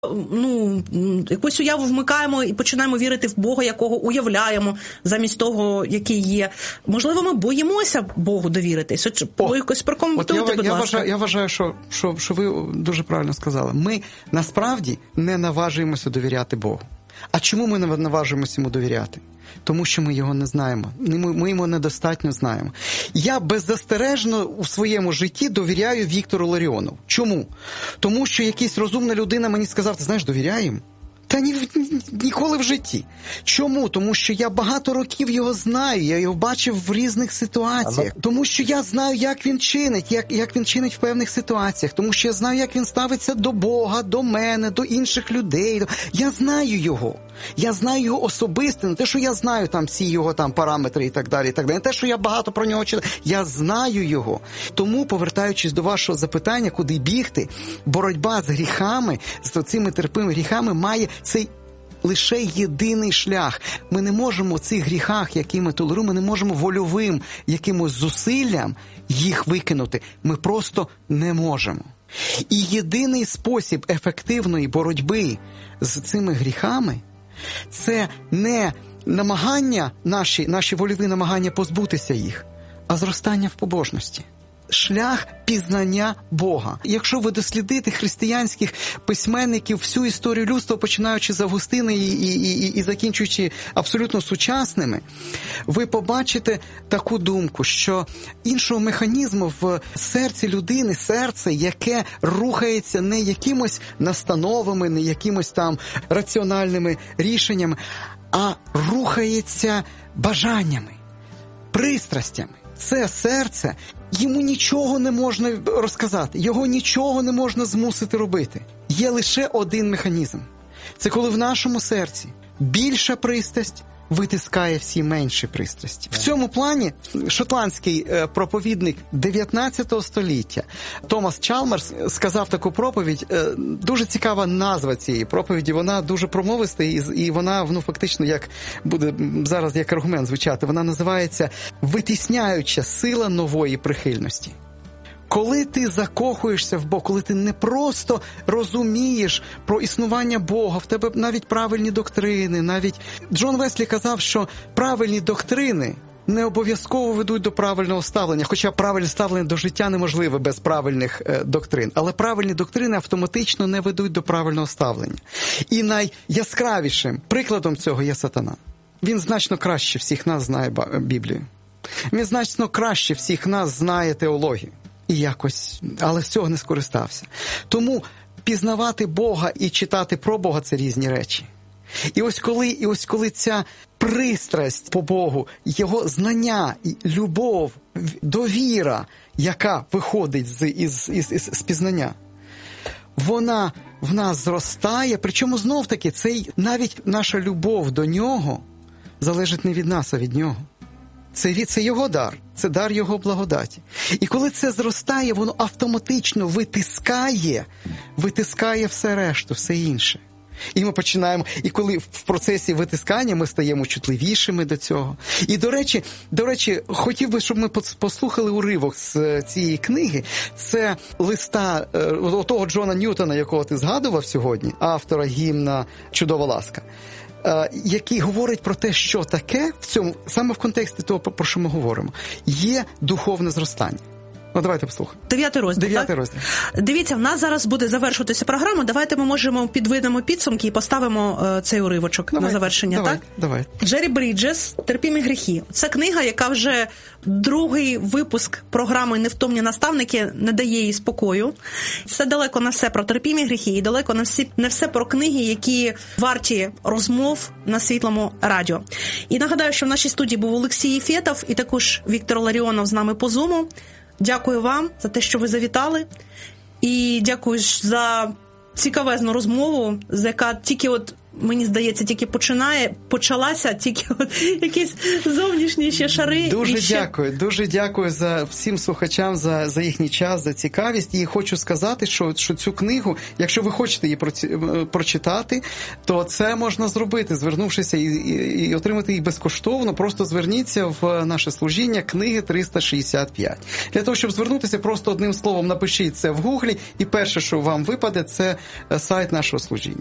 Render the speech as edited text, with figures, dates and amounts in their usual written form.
якусь уяву вмикаємо і починаємо вірити в Бога, якого уявляємо, замість того, який є. Можливо, ми боїмося Богу довіритись. Якось прокоментуйте, будь ласка. Я вважаю, що ви дуже правильно сказали. Ми насправді не наважуємося довіряти Богу. А чому ми не наважуємося йому довіряти? Тому що ми його не знаємо. Ми його недостатньо знаємо. Я беззастережно у своєму житті довіряю Віктору Ларіонову. Чому? Тому що якась розумна людина мені сказав: ти знаєш, довіряй йому? Та ніколи в житті. Чому? Тому що я багато років його знаю, я його бачив в різних ситуаціях. Тому що я знаю, як він чинить, як він чинить в певних ситуаціях. Тому що я знаю, як він ставиться до Бога, до мене, до інших людей. Я знаю його. Я знаю його особисто, не те, що я знаю там всі його там параметри і так далі, не те, що я багато про нього читаю. Я знаю його. Тому, повертаючись до вашого запитання, куди бігти, боротьба з гріхами, з цими терпимими гріхами має цей лише єдиний шлях. Ми не можемо в цих гріхах, які ми толеруємо, ми не можемо вольовим якимось зусиллям їх викинути. Ми просто не можемо. І єдиний спосіб ефективної боротьби з цими гріхами – це не намагання, наші вольові намагання позбутися їх, а зростання в побожності. Шлях пізнання Бога. Якщо ви дослідите християнських письменників всю історію людства, починаючи з Августина і закінчуючи абсолютно сучасними, ви побачите таку думку, що іншого механізму в серці людини, серце, яке рухається не якимось настановами, не якимось там раціональними рішеннями, а рухається бажаннями, пристрастями. Це серце, йому нічого не можна розказати, його нічого не можна змусити робити. Є лише один механізм. Це коли в нашому серці більша пристрасть витискає всі менші пристрасті. В цьому плані шотландський проповідник 19 століття Томас Чалмерс сказав таку проповідь. Дуже цікава назва цієї проповіді, вона дуже промовиста і вона, фактично, як буде зараз як аргумент звучати, вона називається «Витісняюча сила нової прихильності». Коли ти закохуєшся в Бога, коли ти не просто розумієш про існування Бога, в тебе навіть правильні доктрини, навіть Джон Веслі казав, що правильні доктрини не обов'язково ведуть до правильного ставлення, хоча правильне ставлення до життя неможливе без правильних доктрин. Але правильні доктрини автоматично не ведуть до правильного ставлення. І найяскравішим прикладом цього є сатана. Він значно краще всіх нас знає Біблію. Він значно краще всіх нас знає теологію. І якось, але з цього не скористався. Тому пізнавати Бога і читати про Бога – це різні речі. І ось коли ця пристрасть по Богу, його знання, любов, довіра, яка виходить з пізнання, вона в нас зростає, причому знов-таки навіть наша любов до нього залежить не від нас, а від нього. Це його дар, це дар його благодаті. І коли це зростає, воно автоматично витискає все решту, все інше. І ми починаємо, і коли в процесі витискання ми стаємо чутливішими до цього. І, до речі, хотів би, щоб ми послухали уривок з цієї книги. Це листа того Джона Ньютона, якого ти згадував сьогодні, автора гімна «Чудова ласка», який говорить про те, що таке в цьому, саме в контексті того, про що ми говоримо, є духовне зростання. Давайте послухаємо. 9 розділ. 9 розділ. Дивіться, в нас зараз буде завершуватися програма. Давайте ми підведемо підсумки і поставимо цей уривочок на завершення. Так? Давай. Джері Бріджес «Терпімі гріхи». Це книга, яка вже другий випуск програми «Невтомні наставники» не дає їй спокою. Це далеко не все про терпімі гріхи і далеко не все про книги, які варті розмов на Світлому радіо. І нагадаю, що в нашій студії був Олексій Фєтов і також Віктор Ларіонов з нами по Зуму. Дякую вам за те, що ви завітали. І дякую за цікавезну розмову, яка тільки мені здається, тільки почалася, тільки от якісь зовнішні ще шари. Дуже дякую за всім слухачам за їхній час, за цікавість. І хочу сказати, що цю книгу, якщо ви хочете її прочитати, то це можна зробити, звернувшися і отримати її безкоштовно. Просто зверніться в наше служіння «Книги 365». Для того, щоб звернутися, просто одним словом напишіть це в гуглі, і перше, що вам випаде, це сайт нашого служіння.